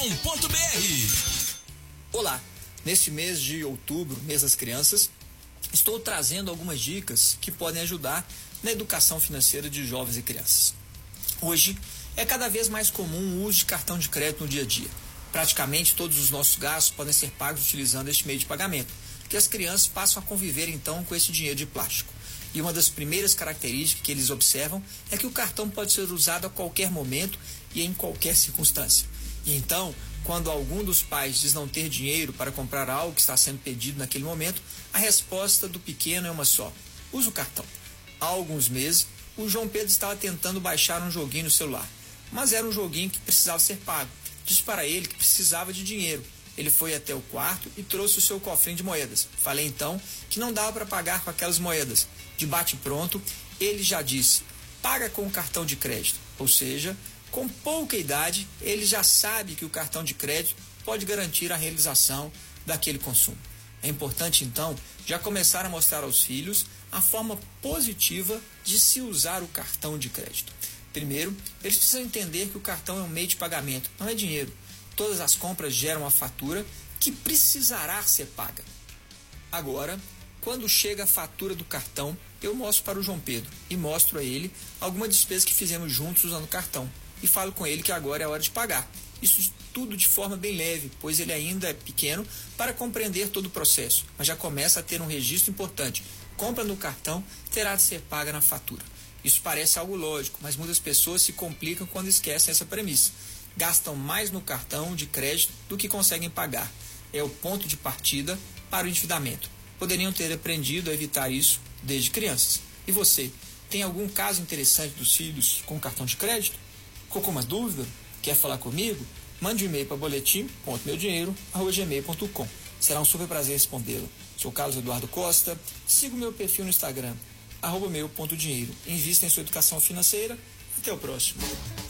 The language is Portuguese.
Olá, neste mês de outubro, mês das crianças, estou trazendo algumas dicas que podem ajudar na educação financeira de jovens e crianças. Hoje, é cada vez mais comum o uso de cartão de crédito no dia a dia. Praticamente todos os nossos gastos podem ser pagos utilizando este meio de pagamento, que as crianças passam a conviver então com esse dinheiro de plástico. E uma das primeiras características que eles observam é que o cartão pode ser usado a qualquer momento e em qualquer circunstância. E então, quando algum dos pais diz não ter dinheiro para comprar algo que está sendo pedido naquele momento, a resposta do pequeno é uma só: usa o cartão. Há alguns meses, o João Pedro estava tentando baixar um joguinho no celular, mas era um joguinho que precisava ser pago. Disse para ele que precisava de dinheiro. Ele foi até o quarto e trouxe o seu cofrinho de moedas. Falei então que não dava para pagar com aquelas moedas. De bate-pronto, ele já disse: paga com o cartão de crédito. Ou seja, com pouca idade, ele já sabe que o cartão de crédito pode garantir a realização daquele consumo. É importante, então, já começar a mostrar aos filhos a forma positiva de se usar o cartão de crédito. Primeiro, eles precisam entender que o cartão é um meio de pagamento, não é dinheiro. Todas as compras geram uma fatura que precisará ser paga. Agora, quando chega a fatura do cartão, eu mostro para o João Pedro e mostro a ele alguma despesa que fizemos juntos usando o cartão. E falo com ele que agora é a hora de pagar. Isso tudo de forma bem leve, pois ele ainda é pequeno para compreender todo o processo, mas já começa a ter um registro importante. Compra no cartão terá de ser paga na fatura. Isso parece algo lógico, mas muitas pessoas se complicam quando esquecem essa premissa. Gastam mais no cartão de crédito do que conseguem pagar. É o ponto de partida para o endividamento. Poderiam ter aprendido a evitar isso desde crianças. E você, tem algum caso interessante dos filhos com cartão de crédito? Ficou com uma dúvida? Quer falar comigo? Mande um e-mail para boletim.meudinheiro@gmail.com. Será um super prazer respondê-lo. Sou Carlos Eduardo Costa. Siga o meu perfil no Instagram, @meu.dinheiro. Invista em sua educação financeira. Até o próximo.